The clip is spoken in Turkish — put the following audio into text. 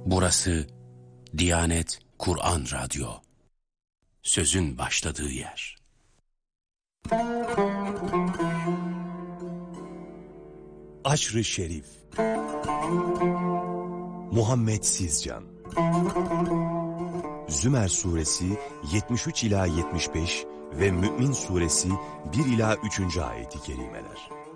Burası Diyanet Kur'an Radyo. Sözün başladığı yer. Aşr-ı Şerif. Muhammed Sizcan. Zümer suresi 73 ila 75 ve Mü'min suresi 1 ila 3. ayeti kerimeler.